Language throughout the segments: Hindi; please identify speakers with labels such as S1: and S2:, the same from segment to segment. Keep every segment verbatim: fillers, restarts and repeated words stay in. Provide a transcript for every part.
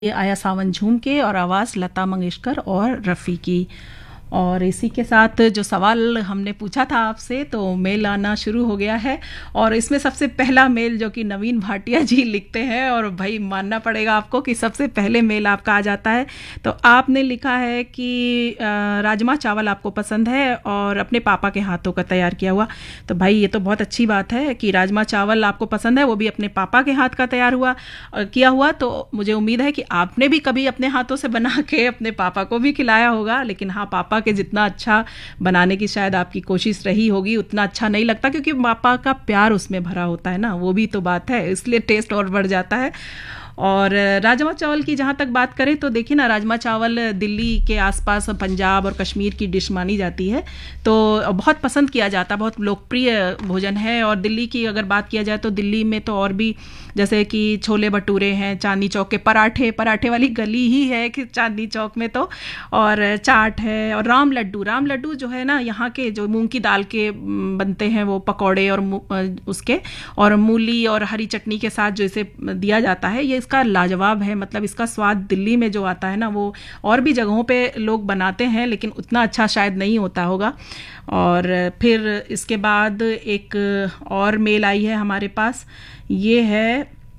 S1: ये आया सावन झूम के और आवाज़ लता मंगेशकर और रफ़ी की। और इसी के साथ जो सवाल हमने पूछा था आपसे, तो मेल आना शुरू हो गया है। और इसमें सबसे पहला मेल जो कि नवीन भाटिया जी लिखते हैं, और भाई मानना पड़ेगा आपको कि सबसे पहले मेल आपका आ जाता है। तो आपने लिखा है कि राजमा चावल आपको पसंद है और अपने पापा के हाथों का तैयार किया हुआ। तो भाई ये तो बहुत अच्छी बात है कि राजमा चावल आपको पसंद है, वो भी अपने पापा के हाथ का तैयार हुआ किया हुआ। तो मुझे उम्मीद है कि आपने भी कभी अपने हाथों से बना के अपने पापा को भी खिलाया होगा। लेकिन हाँ, पापा के जितना अच्छा बनाने की शायद आपकी कोशिश रही होगी, उतना अच्छा नहीं लगता, क्योंकि पापा का प्यार उसमें भरा होता है ना, वो भी तो बात है, इसलिए टेस्ट और बढ़ जाता है। और राजमा चावल की जहाँ तक बात करें तो देखिए ना, राजमा चावल दिल्ली के आसपास पंजाब और कश्मीर की डिश मानी जाती है, तो बहुत पसंद किया जाता है, बहुत लोकप्रिय भोजन है। और दिल्ली की अगर बात किया जाए तो दिल्ली में तो और भी, जैसे कि छोले भटूरे हैं, चांदनी चौक के पराठे, पराठे वाली गली ही है कि चांदनी चौक में तो, और चाट है, और राम लड्डू राम लड्डू जो है ना, यहाँ के जो मूंग की दाल के बनते हैं वो पकौड़े, और उसके और मूली और हरी चटनी के साथ जो इसे दिया जाता है, ये इसका लाजवाब है। मतलब इसका स्वाद दिल्ली में जो आता है ना, वो और भी जगहों पे लोग बनाते हैं, लेकिन उतना अच्छा शायद नहीं होता होगा। और फिर इसके बाद एक और मेल आई है हमारे पास, ये है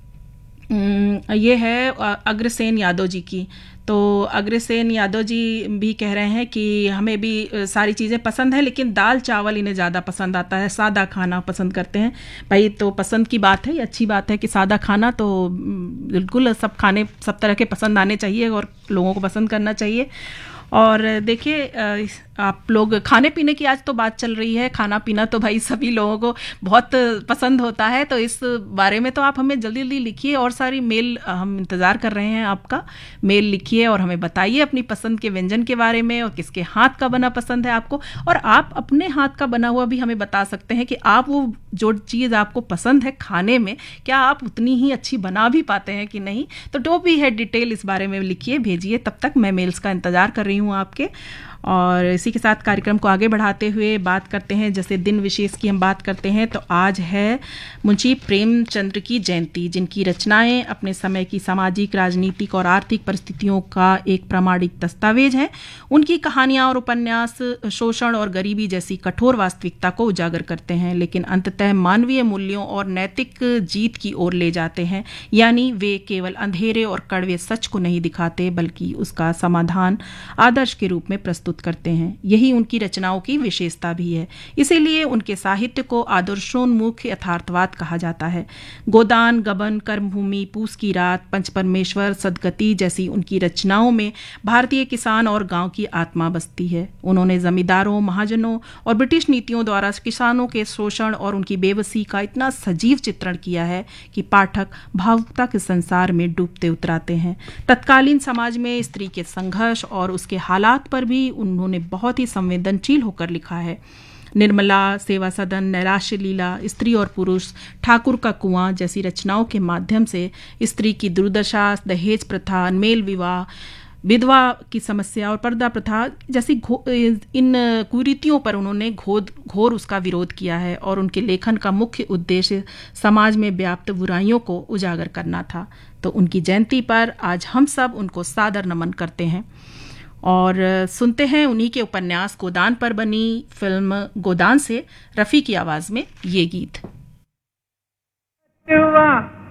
S1: ये है अग्रसेन यादव जी की। तो अग्रसेन यादव जी भी कह रहे हैं कि हमें भी सारी चीज़ें पसंद है, लेकिन दाल चावल इन्हें ज़्यादा पसंद आता है, सादा खाना पसंद करते हैं। भाई तो पसंद की बात है, ये अच्छी बात है कि सादा खाना तो बिल्कुल सब खाने सब तरह के पसंद आने चाहिए और लोगों को पसंद करना चाहिए। और देखिए, आप लोग खाने पीने की आज तो बात चल रही है, खाना पीना तो भाई सभी लोगों को बहुत पसंद होता है। तो इस बारे में तो आप हमें जल्दी जल्दी लिखिए, और सारी मेल हम इंतज़ार कर रहे हैं आपका। मेल लिखिए और हमें बताइए अपनी पसंद के व्यंजन के बारे में, और किसके हाथ का बना पसंद है आपको। और आप अपने हाथ का बना हुआ भी हमें बता सकते हैं कि आप वो जो चीज़ आपको पसंद है खाने में, क्या आप उतनी ही अच्छी बना भी पाते हैं कि नहीं। तो जो भी है डिटेल इस बारे में लिखिए, भेजिए। तब तक मैं मेल्स का इंतज़ार कर रही हूँ आपके। और इसी के साथ कार्यक्रम को आगे बढ़ाते हुए बात करते हैं, जैसे दिन विशेष की हम बात करते हैं, तो आज है मुंशी प्रेमचंद्र की जयंती, जिनकी रचनाएं अपने समय की सामाजिक, राजनीतिक और आर्थिक परिस्थितियों का एक प्रामाणिक दस्तावेज हैं। उनकी कहानियां और उपन्यास शोषण और गरीबी जैसी कठोर वास्तविकता को उजागर करते हैं, लेकिन अंततः मानवीय मूल्यों और नैतिक जीत की ओर ले जाते हैं। यानी वे केवल अंधेरे और कड़वे सच को नहीं दिखाते, बल्कि उसका समाधान आदर्श के रूप में प्रस्तुत करते हैं। यही उनकी रचनाओं की विशेषता भी है। इसीलिए उनके साहित्य को आदर्शोन्मुख यथार्थवाद कहा जाता है। गोदान, गबन, कर्मभूमि, पूस की रात, पंचपरमेश्वर, सदगति जैसी उनकी रचनाओं में भारतीय किसान और गांव की आत्मा बसती है। उन्होंने जमींदारों, महाजनों और ब्रिटिश नीतियों द्वारा किसानों के शोषण और उनकी बेबसी का इतना सजीव चित्रण किया है कि पाठक भावुकता के संसार में डूबते उतराते हैं। तत्कालीन समाज में स्त्री के संघर्ष और उसके हालात पर भी उन्होंने बहुत ही संवेदनशील होकर लिखा है। निर्मला, सेवा सदन, नैराश्य लीला, स्त्री और पुरुष, ठाकुर का कुआं जैसी रचनाओं के माध्यम से स्त्री की दुर्दशा, दहेज प्रथा, मेल विवाह, विधवा की समस्या और पर्दा प्रथा जैसी इन कुरीतियों पर उन्होंने घोर घोर उसका विरोध किया है। और उनके लेखन का मुख्य उद्देश्य समाज में व्याप्त बुराइयों को उजागर करना था। तो उनकी जयंती पर आज हम सब उनको सादर नमन करते हैं। और सुनते हैं उन्हीं के उपन्यास गोदान पर बनी फिल्म गोदान से रफ़ी की आवाज में ये गीत।